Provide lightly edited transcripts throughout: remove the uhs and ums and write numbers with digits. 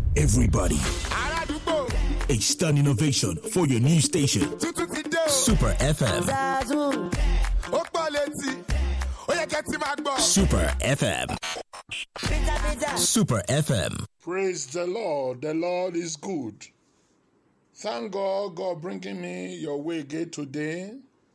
everybody. A stunning innovation for your new station. Super FM. Super FM. Super FM. Praise the Lord. The Lord is good. Thank God bringing me your way again today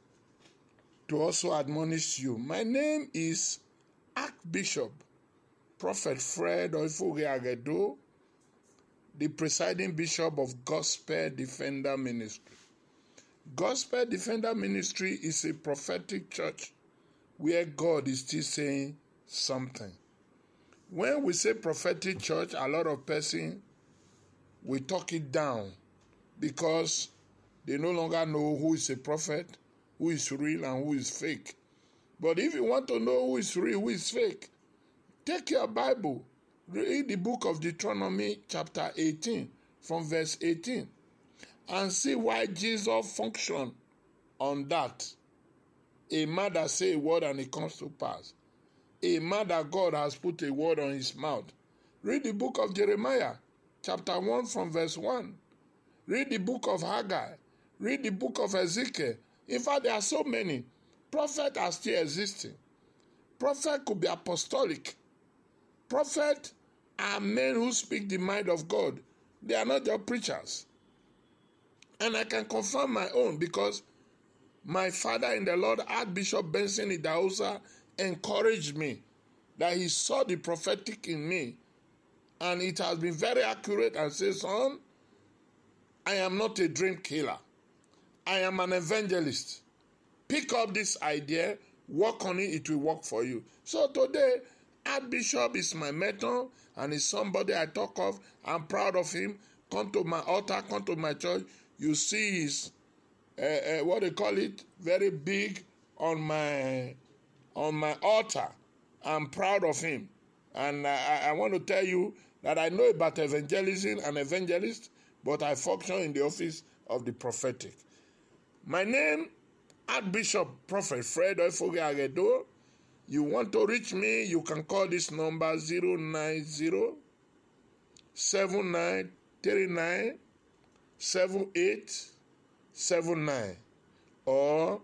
to also admonish you. My name is Archbishop Prophet Fred Oifoge Agedo, the presiding bishop of Gospel Defender Ministry. Gospel Defender Ministry is a prophetic church where God is still saying something. When we say prophetic church, a lot of persons will talk it down because they no longer know who is a prophet, who is real and who is fake. But if you want to know who is real, who is fake, take your Bible, read the book of Deuteronomy chapter 18 from verse 18 and see why Jesus functioned on that. A man that say a word and it comes to pass. A man that God has put a word on his mouth. Read the book of Jeremiah chapter 1 from verse 1. Read the book of Haggai. Read the book of Ezekiel. In fact, there are so many. Prophets are still existing. Prophet could be apostolic. Prophets are men who speak the mind of God. They are not just preachers. And I can confirm my own because my father in the Lord, Archbishop Benson Idahosa, encouraged me that he saw the prophetic in me. And it has been very accurate and says, son, I am not a dream killer. I am an evangelist. Pick up this idea, work on it, it will work for you. So today, Archbishop is my mentor and is somebody I talk of. I'm proud of him. Come to my altar, come to my church. You see his, what they call it, very big on my altar. I'm proud of him. And I want to tell you that I know about evangelism and evangelist, but I function in the office of the prophetic. My name, Archbishop Prophet Fred Oifoge Agedo. You want to reach me, you can call this number 090-7939-7879 or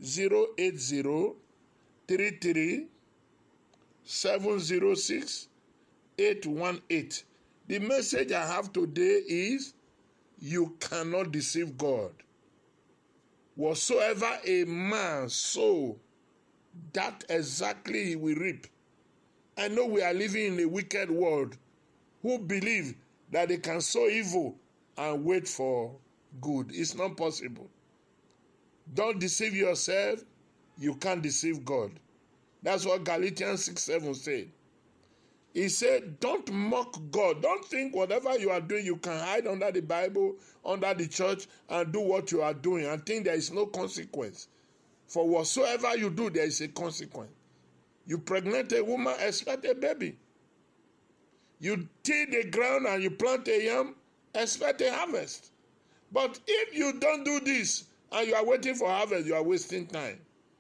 080-33-706-818. The message I have today is, you cannot deceive God. Whatsoever a man sow, that exactly he will reap. I know we are living in a wicked world who believe that they can sow evil and wait for good. It's not possible. Don't deceive yourself. You can't deceive God. That's what Galatians 6:7 said. He said, don't mock God. Don't think whatever you are doing, you can hide under the Bible, under the church, and do what you are doing and think there is no consequence. For whatsoever you do, there is a consequence. You pregnant a woman, expect a baby. You till the ground and you plant a yam, expect a harvest. But if you don't do this and you are waiting for harvest, you are wasting time.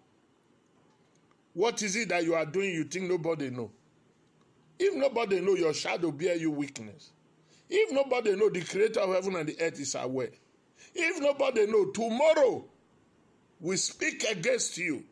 What is it that you are doing you think nobody know? If nobody know, your shadow bear you weakness. If nobody know, the creator of heaven and the earth is aware. If nobody know, tomorrow we speak against you.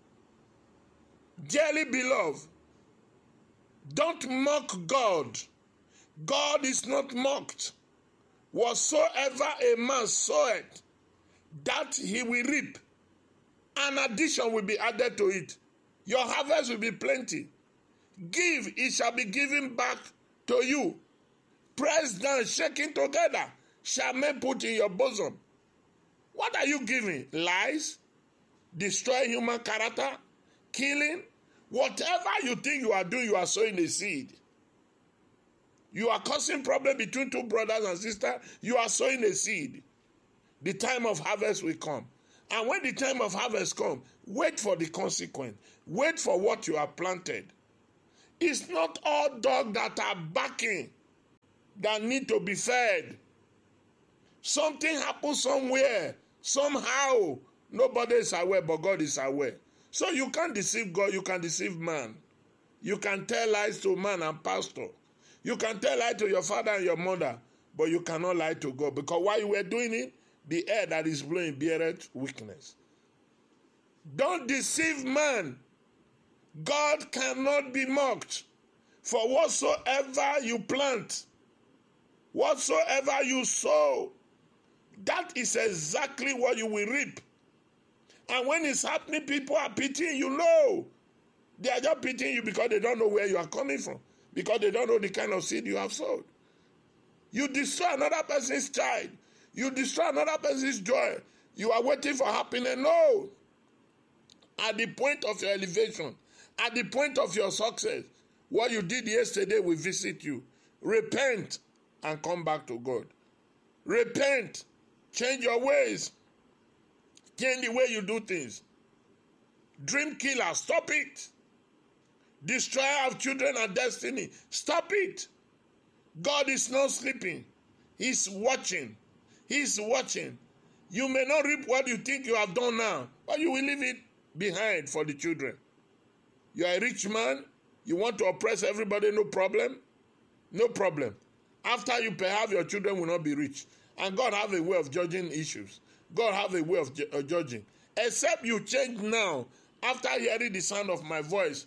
Dearly beloved, don't mock God. God is not mocked. Whatsoever a man soweth, that he will reap. An addition will be added to it. Your harvest will be plenty. Give, it shall be given back to you. Pressed down, shaking together, shall men put in your bosom. What are you giving? Lies? Destroy human character? Killing? Whatever you think you are doing, you are sowing a seed. You are causing problem between two brothers and sisters, you are sowing a seed. The time of harvest will come. And when the time of harvest comes, wait for the consequence. Wait for what you have planted. It's not all dogs that are barking that need to be fed. Something happens somewhere, somehow. Nobody is aware, but God is aware. So you can't deceive God, you can deceive man. You can tell lies to man and pastor. You can tell lie to your father and your mother, but you cannot lie to God. Because while you were doing it, the air that is blowing beareth weakness. Don't deceive man. God cannot be mocked. For whatsoever you plant, whatsoever you sow, that is exactly what you will reap. And when it's happening, people are pitying you. No. They are just pitying you because they don't know where you are coming from. Because they don't know the kind of seed you have sowed. You destroy another person's child. You destroy another person's joy. You are waiting for happiness. No. At the point of your elevation, at the point of your success, what you did yesterday will visit you. Repent and come back to God. Repent. Change your ways. Change the way you do things. Dream killer, stop it. Destroyer of children and destiny, stop it. God is not sleeping. He's watching. He's watching. You may not reap what you think you have done now, but you will leave it behind for the children. You are a rich man. You want to oppress everybody, no problem. No problem. After you perhaps your children will not be rich. And God have a way of judging issues. God have a way of judging. Except you change now, after hearing the sound of my voice.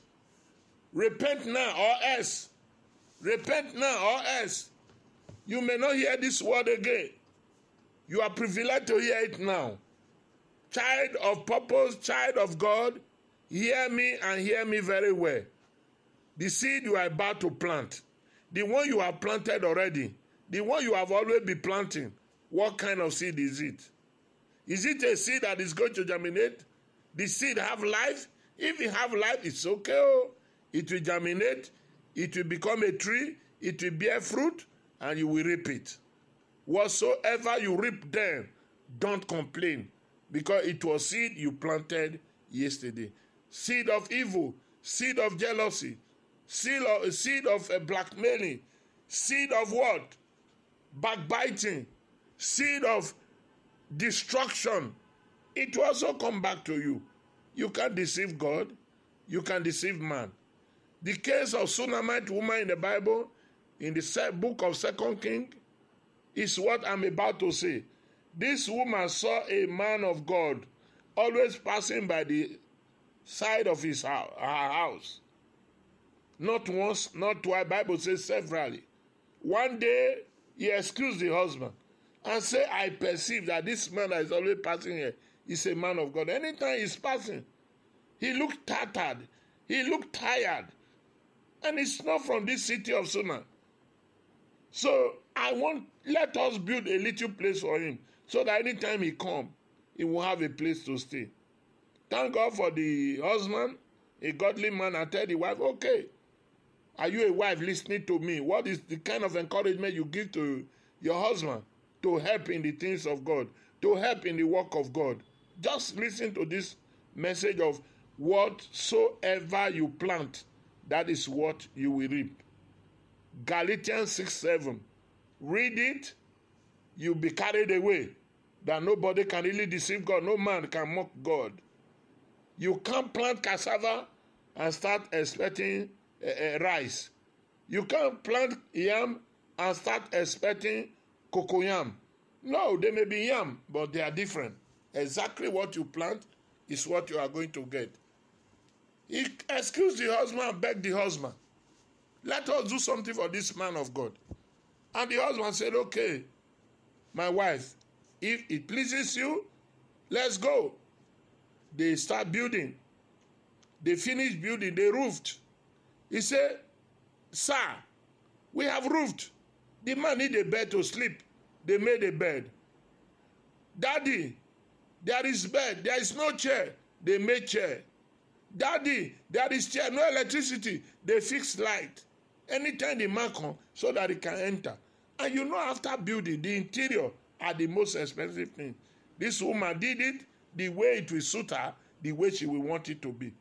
Repent now or else. Repent now or else. You may not hear this word again. You are privileged to hear it now. Child of purpose, child of God, hear me and hear me very well. The seed you are about to plant, the one you have planted already, the one you have always been planting, what kind of seed is it? Is it a seed that is going to germinate? The seed have life? If it have life, it's okay. Oh. It will germinate, it will become a tree, it will bear fruit, and you will reap it. Whatsoever you reap then, don't complain, because it was seed you planted yesterday. Seed of evil, seed of jealousy, seed of blackmailing, seed of what? Backbiting, seed of destruction. It will also come back to you. You can't deceive God. You can deceive man. The case of Shunammite woman in the Bible, in the book of 2 Kings, is what I'm about to say. This woman saw a man of God always passing by the side of her house. Not once, not twice. Bible says severally. One day, he excused the husband and said, I perceive that this man that is always passing here is a man of God. Anytime he's passing, he looked tattered. He looked tired. And it's not from this city of Sunnah. So let us build a little place for him so that anytime he comes, he will have a place to stay. Thank God for the husband, a godly man, and tell the wife, okay, are you a wife listening to me? What is the kind of encouragement you give to your husband to help in the things of God, to help in the work of God? Just listen to this message of whatsoever you plant, that is what you will reap. Galatians 6:7. Read it, you'll be carried away. That nobody can really deceive God. No man can mock God. You can't plant cassava and start expecting rice. You can't plant yam and start expecting cocoyam. No, they may be yam, but they are different. Exactly what you plant is what you are going to get. He excused the husband and begged the husband, let us do something for this man of God. And the husband said, okay, my wife, if it pleases you, let's go. They start building. They finished building. They roofed. He said, sir, we have roofed. The man need a bed to sleep. They made a bed. Daddy, there is bed. There is no chair. They made chair. Daddy, there is chair, no electricity. They fixed light. Anytime the man comes, so that he can enter. And you know, after building, the interior are the most expensive thing. This woman did it the way it will suit her, the way she will want it to be.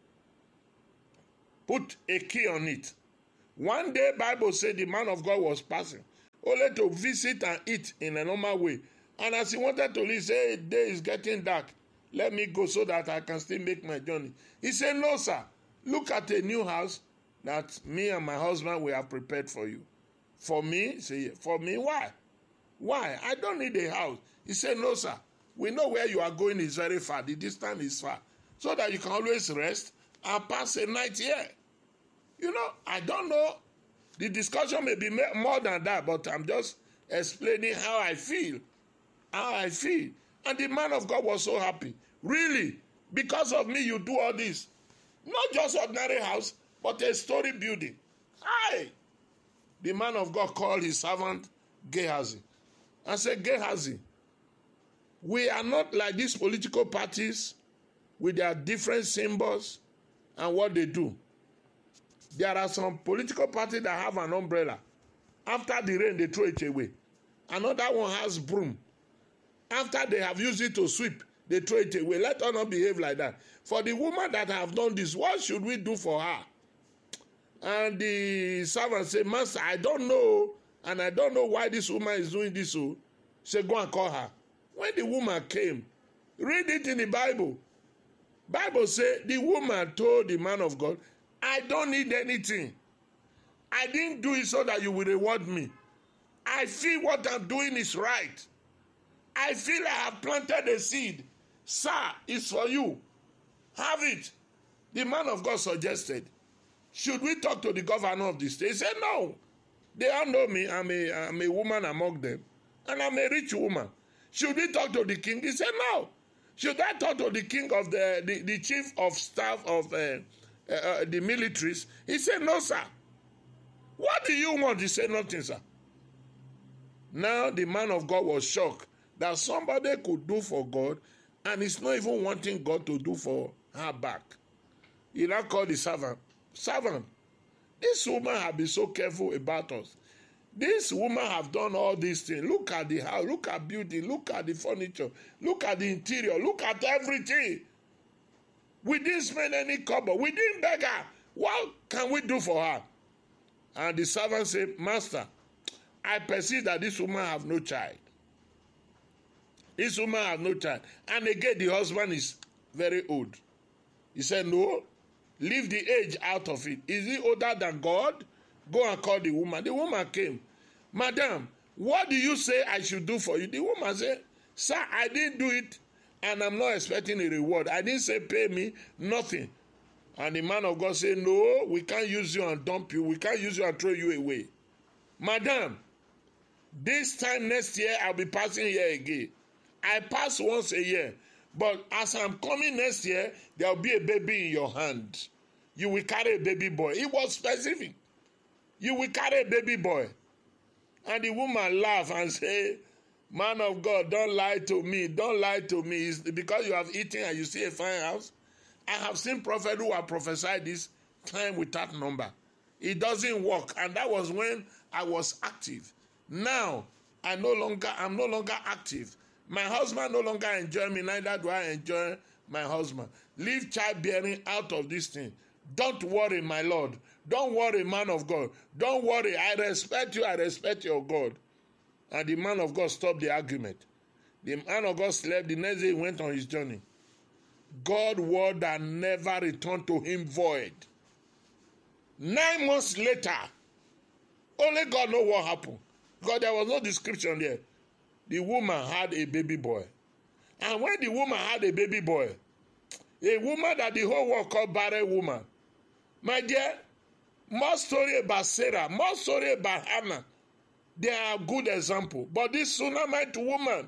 Put a key on it. One day, Bible said the man of God was passing, only to visit and eat in a normal way. And as he wanted to leave, he said, hey, day is getting dark. Let me go so that I can still make my journey. He said, no, sir. Look at a new house that me and my husband we have prepared for you. For me? Say, for me, why? Why? I don't need a house. He said, no, sir. We know where you are going is very far. The distance is far. So that you can always rest and pass a night here. You know, I don't know. The discussion may be more than that, but I'm just explaining how I feel. How I feel. And the man of God was so happy. Really? Because of me, you do all this. Not just ordinary house, but a story building. Aye. The man of God called his servant Gehazi and said, Gehazi, we are not like these political parties with their different symbols and what they do. There are some political parties that have an umbrella. After the rain, they throw it away. Another one has broom. After they have used it to sweep, they throw it away. Let us not behave like that. For the woman that have done this, what should we do for her? And the servant said, Master, I don't know, and I don't know why this woman is doing this. So, say, go and call her. When the woman came, read it in the Bible. Bible says the woman told the man of God, I don't need anything. I didn't do it so that you will reward me. I feel what I'm doing is right. I feel I have planted a seed. Sir, it's for you. Have it. The man of God suggested, should we talk to the governor of the state? He said, no. They all know me. I'm a woman among them. And I'm a rich woman. Should we talk to the king? He said, no. Should I talk to the king of the chief of staff of the militaries? He said, no, sir. What do you want? He said, nothing, sir. Now the man of God was shocked that somebody could do for God and he's not even wanting God to do for her back. He now called the servant. Servant, this woman has been so careful about us. This woman have done all these things. Look at the house, look at beauty, look at the furniture, look at the interior, look at everything. We didn't spend any cover. We didn't beg her. What can we do for her? And the servant said, Master, I perceive that this woman have no child. This woman have no child. And again, the husband is very old. He said, no, leave the age out of it. Is he older than God? Go and call the woman. The woman came. Madam, what do you say I should do for you? The woman said, sir, I didn't do it and I'm not expecting a reward. I didn't say pay me, nothing. And the man of God said, no, we can't use you and dump you. We can't use you and throw you away. Madam, this time next year, I'll be passing here again. I pass once a year. But as I'm coming next year, there'll be a baby in your hand. You will carry a baby boy. It was specific. You will carry a baby boy. And the woman laughed and said, man of God, don't lie to me. Don't lie to me. It's because you have eaten and you see a fine house. I have seen prophets who have prophesied this time without number. It doesn't work. And that was when I was active. Now, I'm no longer active. My husband no longer enjoys me, neither do I enjoy my husband. Leave childbearing out of this thing. Don't worry, my Lord. Don't worry, man of God. Don't worry. I respect you. I respect your God. And the man of God stopped the argument. The man of God slept. The next day he went on his journey. God's word that never returned to him void. 9 months later, only God knows what happened. Because there was no description there. The woman had a baby boy. And when the woman had a baby boy, a woman that the whole world called barren woman, my dear, more story about Sarah, more story about Hannah. They are a good example. But this Shunammite woman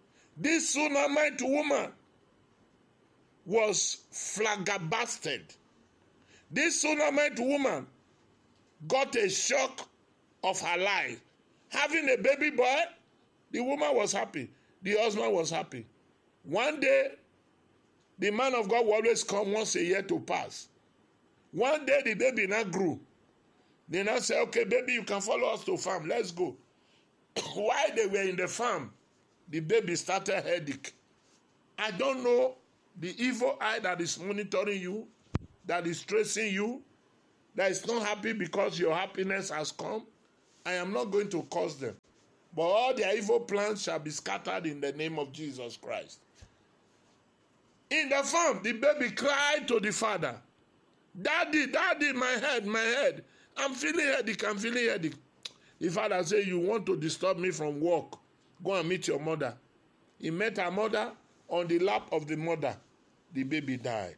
was flabbergasted. This Shunammite woman got a shock of her life. Having a baby boy, the woman was happy. The husband was happy. One day, the man of God will always come once a year to pass. One day, the baby now grew. They now say, okay, baby, you can follow us to farm. Let's go. While they were in the farm, the baby started headache. I don't know the evil eye that is monitoring you, that is tracing you, that is not happy because your happiness has come. I am not going to curse them. But all their evil plans shall be scattered in the name of Jesus Christ. In the farm, the baby cried to the father, Daddy, Daddy, my head. I'm feeling headache. The father said, you want to disturb me from work, go and meet your mother. He met her mother. On the lap of the mother, the baby died.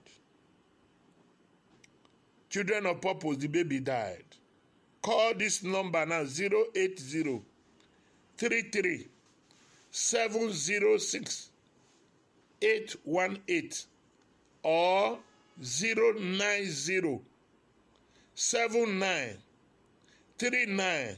Children of Purpose, the baby died. Call this number now, 080 33 706 818 or 090 79 39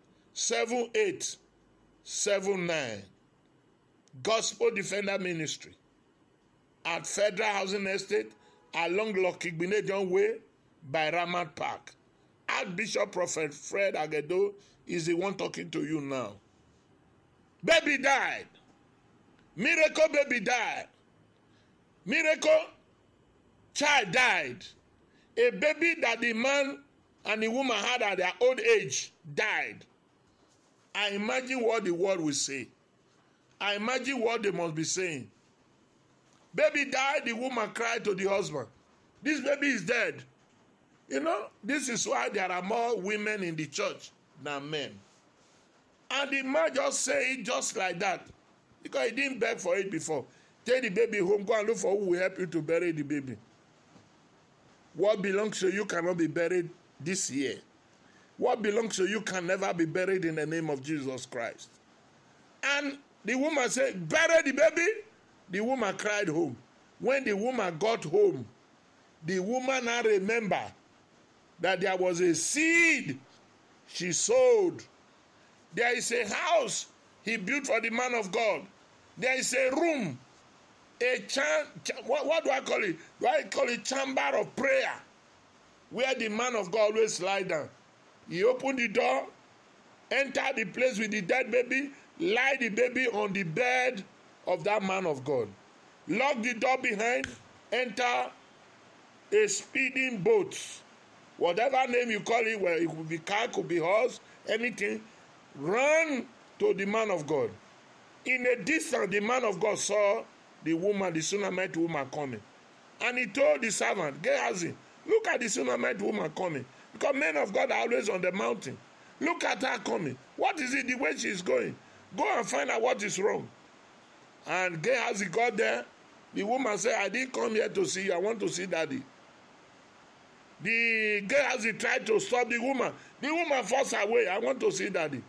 7879. Gospel Defender Ministry at Federal Housing Estate along Lokigbine John Way by Ramat Park. Archbishop Prophet Fred Agedo is the one talking to you now. Baby died. Miracle baby died. Miracle child died. A baby that the man and the woman had at their old age died. I imagine what the world will say. I imagine what they must be saying. Baby died, the woman cried to the husband. This baby is dead. You know, this is why there are more women in the church than men. And the man just say it just like that. Because he didn't beg for it before. Take the baby home, go and look for who will help you to bury the baby. What belongs to you cannot be buried this year. What belongs to you can never be buried in the name of Jesus Christ. And the woman said, bury the baby. The woman cried home. When the woman got home, the woman now remembered that there was a seed she sowed. There is a house he built for the man of God. There is a room, what do I call it? Do I call it chamber of prayer, where the man of God always lie down. He opened the door, entered the place with the dead baby, lie the baby on the bed of that man of God. Lock the door behind, enter a speeding boat. Whatever name you call it, where it could be car, could be horse, anything, run to the man of God. In a distance, the man of God saw the woman, the Shunammite woman coming. And he told the servant, Gehazi, look at the Shunammite woman coming. Because men of God are always on the mountain. Look at her coming. What is it, the way she is going? Go and find out what is wrong. And Gehazi got there. The woman said, I didn't come here to see you. I want to see daddy. The Gehazi tried to stop the woman. The woman forced her away. I want to see daddy.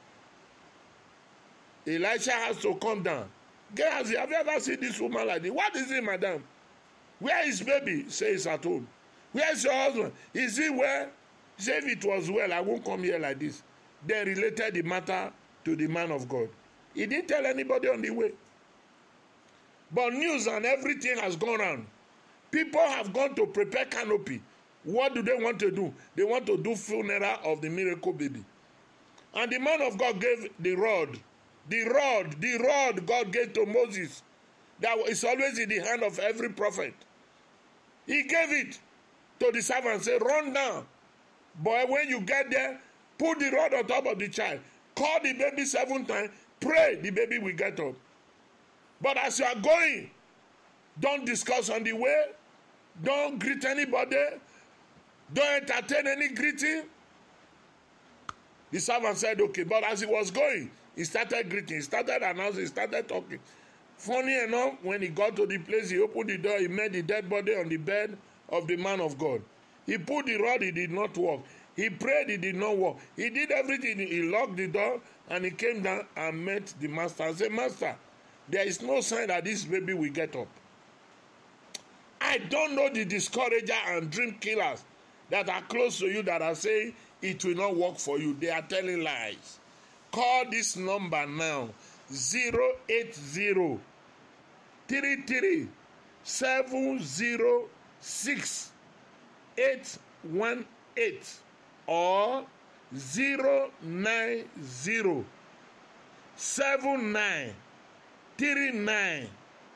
Elisha has to come down. Gehazi, have you ever seen this woman like this? What is it, madam? Where is baby? Say he's at home. Where is your husband? Is he well? Say if it was well, I won't come here like this. They related the matter to the man of God. He didn't tell anybody on the way. But news and everything has gone on. People have gone to prepare canopy. What do they want to do? They want to do funeral of the miracle baby. And the man of God gave the rod. The rod God gave to Moses. That is always in the hand of every prophet. He gave it to the servant and said, run down. But when you get there, put the rod on top of the child. Call the baby 7 times. Pray the baby will get up. But as you are going, don't discuss on the way. Don't greet anybody. Don't entertain any greeting. The servant said, okay. But as he was going, he started greeting. He started announcing. He started talking. Funny enough, when he got to the place, he opened the door. He met the dead body on the bed of the man of God. He put the rod. He did not walk. He prayed. He did not walk. He did everything. He locked the door and he came down and met the master and said, Master, there is no sign that this baby will get up. I don't know the discourager and dream killers that are close to you that are saying it will not work for you. They are telling lies. Call this number now, 080 33 706 818 or 090 79 39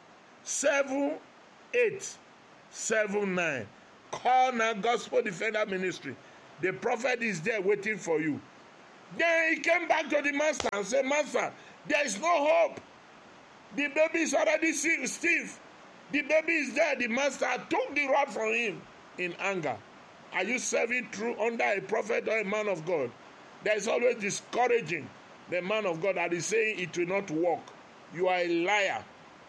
7879. Call now Gospel Defender Ministry. The prophet is there waiting for you. Then he came back to the master and said, Master, there is no hope. The baby is already stiff. The baby is there. The master took the rod from him in anger. Are you serving true under a prophet or a man of God? There is always discouraging the man of God that is saying it will not work. You are a liar.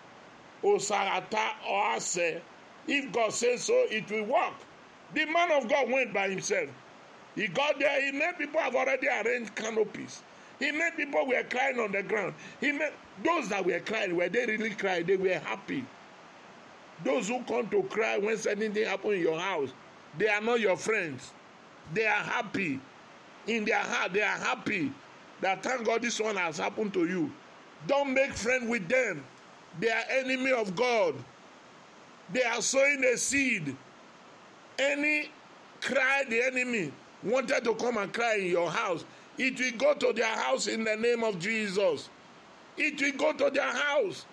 Osarata Oase. If God says so, it will work. The man of God went by himself. He got there. He made people have already arranged canopies. He made people were crying on the ground. He made those that were crying, were they really crying? They were happy. Those who come to cry when anything happens in your house, they are not your friends. They are happy. In their heart, they are happy that thank God this one has happened to you. Don't make friends with them. They are enemy of God. They are sowing a seed. Any cry the enemy wanted to come and cry in your house, it will go to their house in the name of Jesus. It will go to their house.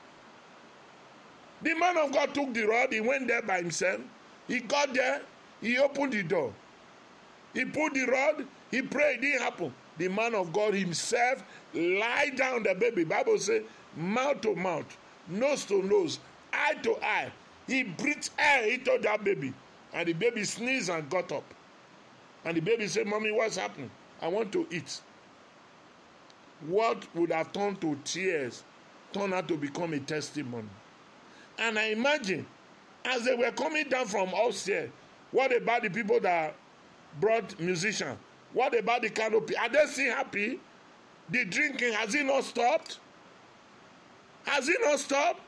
The man of God took the rod. He went there by himself. He got there. He opened the door. He put the rod. He prayed. It didn't happen. The man of God himself lied down the baby. Bible says mouth to mouth, nose to nose, eye to eye. He breathed air into that baby. And the baby sneezed and got up. And the baby said, Mommy, what's happening? I want to eat. What would have turned to tears turned out to become a testimony. And I imagine, as they were coming down from upstairs, what about the people that brought musicians? What about the canopy? Are they still happy? The drinking, has it not stopped? Has it not stopped?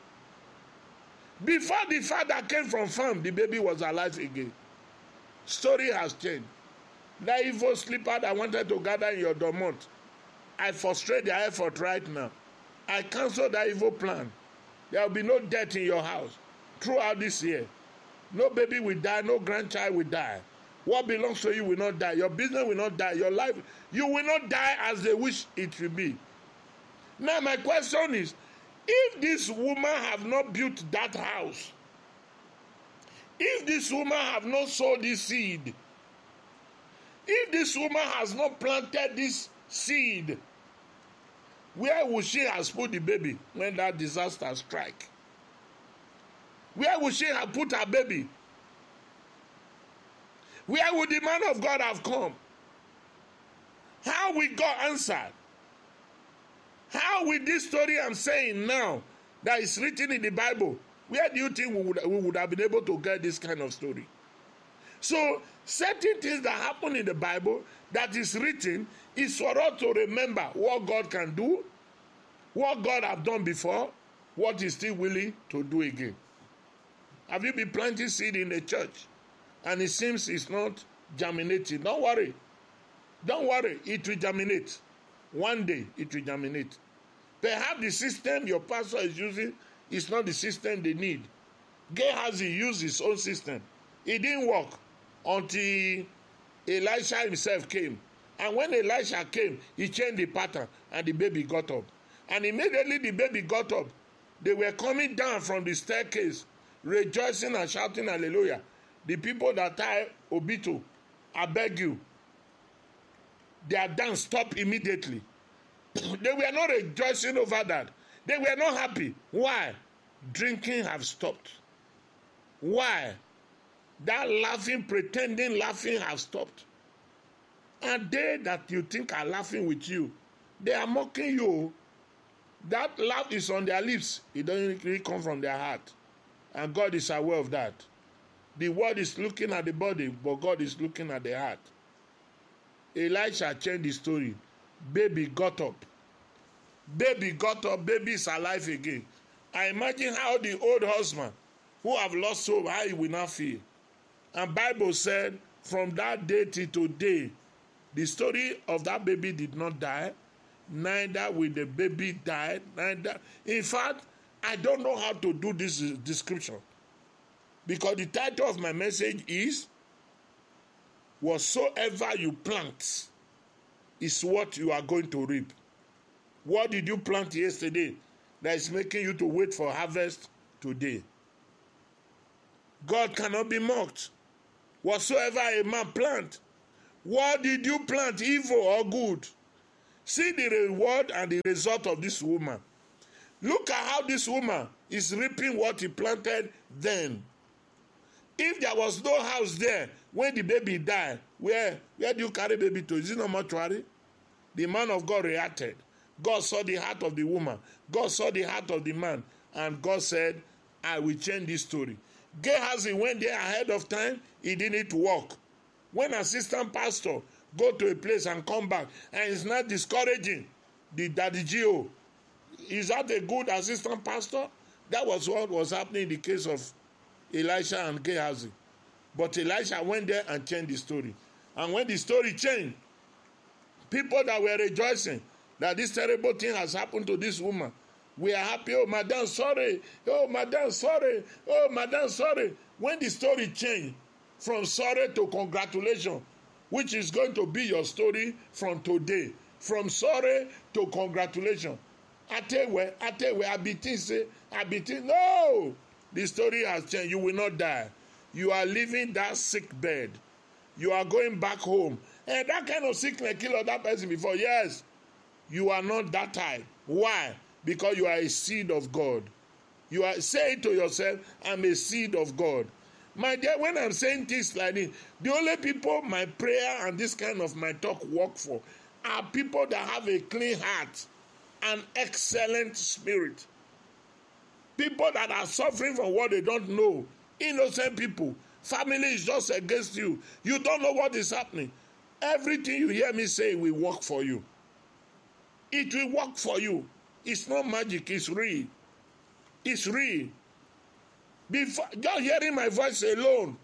Before the father came from farm, the baby was alive again. Story has changed. That evil sleeper that wanted to gather in your dormant, I frustrate their effort right now. I cancel that evil plan. There will be no death in your house throughout this year. No baby will die, no grandchild will die. What belongs to you will not die. Your business will not die. Your life, you will not die as they wish it will be. Now my question is, if this woman have not built that house, if this woman have not sowed this seed, if this woman has not planted this seed, where would she have put the baby when that disaster strike? Where would she have put her baby? Where would the man of God have come? How will God answer? How will this story I'm saying now that is written in the Bible, where do you think we would have been able to get this kind of story? So, certain things that happen in the Bible that is written is for us to remember what God can do, what God have done before, what He's still willing to do again. Have you been planting seed in the church and it seems it's not germinating? Don't worry. Don't worry. It will germinate. One day it will germinate. Perhaps the system your pastor is using is not the system they need. Gehazi used his own system. It didn't work until Elisha himself came. And when Elisha came, he changed the pattern and the baby got up. And immediately the baby got up. They were coming down from the staircase, rejoicing and shouting hallelujah. The people that tie Obito, I beg you, their dance stopped immediately. They were not rejoicing over that. They were not happy. Why? Drinking have stopped. Why? That laughing, pretending laughing have stopped. And they that you think are laughing with you, they are mocking you. That laugh is on their lips. It doesn't really come from their heart. And God is aware of that. The world is looking at the body, but God is looking at the heart. Elisha changed the story. Baby got up. Baby got up. Baby is alive again. I imagine how the old husband who have lost hope, how he will not feel. And Bible said, from that day till today, the story of that baby did not die. Neither will the baby die. Neither. In fact, I don't know how to do this description. Because the title of my message is, whatsoever you plant is what you are going to reap. What did you plant yesterday that is making you to wait for harvest today? God cannot be mocked. Whatsoever a man plant, what did you plant, evil or good? See the reward and the result of this woman. Look at how this woman is reaping what he planted then. If there was no house there when the baby died, where do you carry baby to? Is it not mortuary? The man of God reacted. God saw the heart of the woman. God saw the heart of the man. And God said, I will change this story. Gehazi went there ahead of time. He didn't walk. When assistant pastor go to a place and come back, and it's not discouraging the Daddy Gio, is that a good assistant pastor? That was what was happening in the case of Elisha and Gehazi. But Elisha went there and changed the story. And when the story changed, people that were rejoicing that this terrible thing has happened to this woman, we are happy. Oh, madam, sorry. Oh, madam, sorry. Oh, madam, sorry. When the story changed from sorry to congratulations, which is going to be your story from today, from sorry to congratulations. No, the story has changed. You will not die. You are leaving that sick bed. You are going back home. And that kind of sickness killed other person before. Yes, you are not that type. Why? Because you are a seed of God. You are saying to yourself, I'm a seed of God. My dear, when I'm saying things like this, the only people my prayer and this kind of my talk work for are people that have a clean heart and excellent spirit. People that are suffering from what they don't know. Innocent people. Family is just against you. You don't know what is happening. Everything you hear me say will work for you. It will work for you. It's not magic. It's real. It's real. Before, just hearing my voice alone,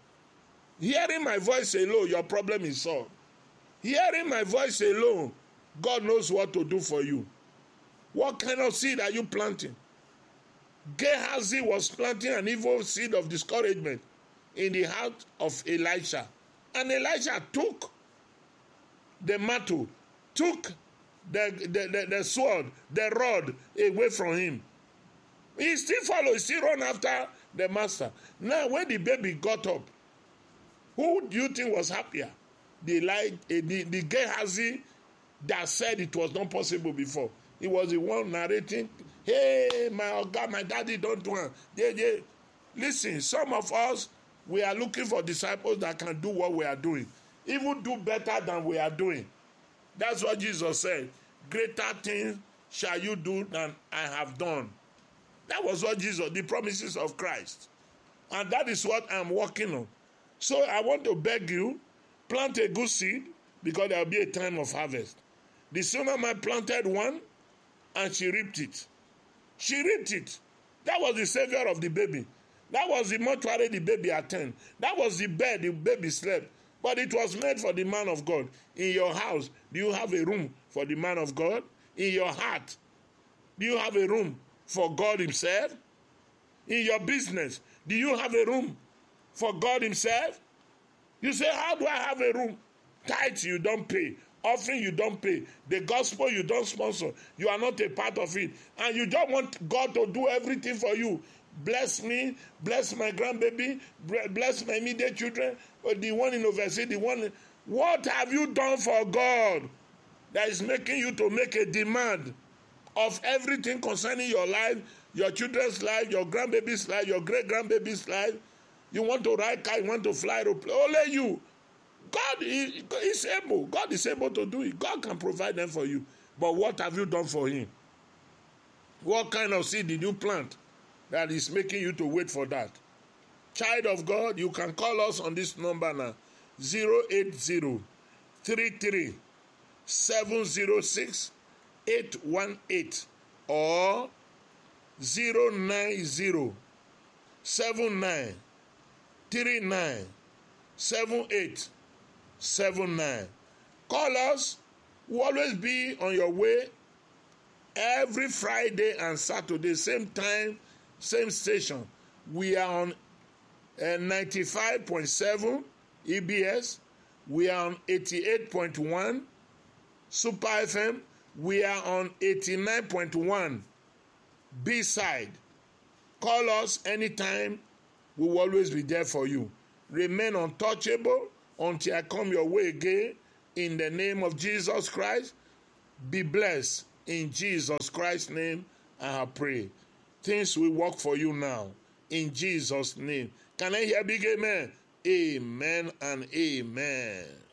your problem is solved. Hearing my voice alone, God knows what to do for you. What kind of seed are you planting? Gehazi was planting an evil seed of discouragement in the heart of Elisha. And Elisha took the mantle, took the sword, the rod away from him. He still followed, he still run after the master. Now, when the baby got up, who do you think was happier? The Gehazi that said it was not possible before. He was the one narrating, hey, my God, my daddy don't want. Listen, some of us, we are looking for disciples that can do what we are doing. Even do better than we are doing. That's what Jesus said. Greater things shall you do than I have done. That was what Jesus, the promises of Christ. And that is what I'm working on. So I want to beg you, plant a good seed, because there will be a time of harvest. The sooner man planted one, and she reaped it. She reaped it. That was the savior of the baby. That was the mortuary the baby attended. That was the bed the baby slept. But it was made for the man of God. In your house, do you have a room for the man of God? In your heart, do you have a room for God himself? In your business, do you have a room for God himself? You say, how do I have a room? Tithe you don't pay. Offering you don't pay. The gospel you don't sponsor. You are not a part of it. And you don't want God to do everything for you. Bless me, bless my grandbaby, bless my immediate children, the one in overseas, the one. What have you done for God that is making you to make a demand of everything concerning your life, your children's life, your grandbaby's life, your great-grandbaby's life? You want to ride car, you want to fly aeroplane. Only you. God is able. God is able to do it. God can provide them for you. But what have you done for him? What kind of seed did you plant that is making you to wait for that? Child of God, you can call us on this number now. 080-33-706-818 or 090-79-39-78-79. Call us. We'll always be on your way every Friday and Saturday, same time, same station. We are on 95.7 EBS. We are on 88.1 Super FM. We are on 89.1 B-side. Call us anytime. We will always be there for you. Remain untouchable until I come your way again. In the name of Jesus Christ, be blessed. In Jesus Christ's name, I have prayed. Things will work for you now. In Jesus' name. Can I hear a big amen? Amen and amen.